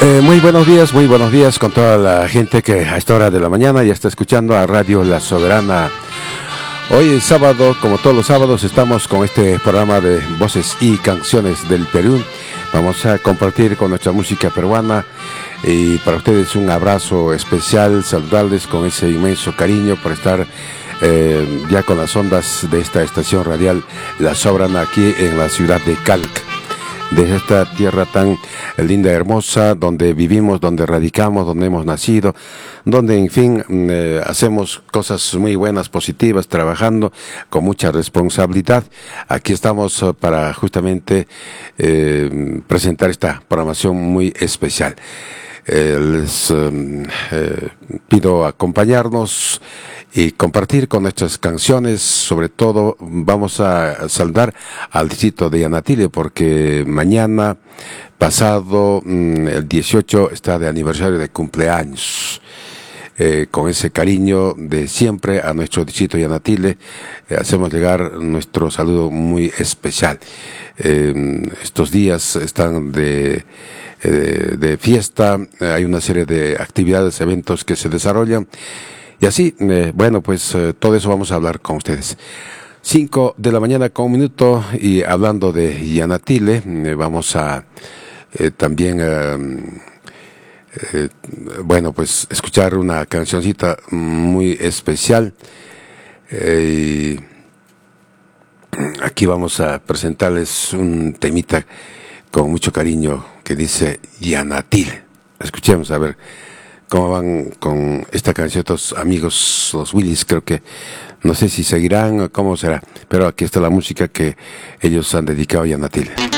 Muy buenos días con toda la gente que a esta hora de la mañana ya está escuchando a Radio La Soberana. Hoy es sábado, como todos los sábados, estamos con este programa de voces y canciones del Perú. Vamos a compartir con nuestra música peruana y para ustedes un abrazo especial, saludarles con ese inmenso cariño por estar ya con las ondas de esta estación radial La Soberana aquí en la ciudad de Calca. De esta tierra tan linda, hermosa, donde vivimos, donde radicamos, donde hemos nacido, donde en fin hacemos cosas muy buenas, positivas, trabajando con mucha responsabilidad. Aquí estamos para justamente presentar esta programación muy especial. Les pido acompañarnos y compartir con nuestras canciones. Sobre todo vamos a saludar al distrito de Yanatile porque mañana pasado el 18 está de aniversario de cumpleaños. Con ese cariño de siempre a nuestro distrito de Yanatile hacemos llegar nuestro saludo muy especial. Estos días están de fiesta, hay una serie de actividades, eventos que se desarrollan. Y así, todo eso vamos a hablar con ustedes. 5 de la mañana con un minuto, y hablando de Yanatile, vamos a también, escuchar una cancioncita muy especial. Aquí vamos a presentarles un temita con mucho cariño que dice Yanatile. Escuchemos a ver cómo van con esta canción estos amigos, los Willys. Creo que no sé si seguirán o cómo será, pero aquí está la música que ellos han dedicado a Yanatile.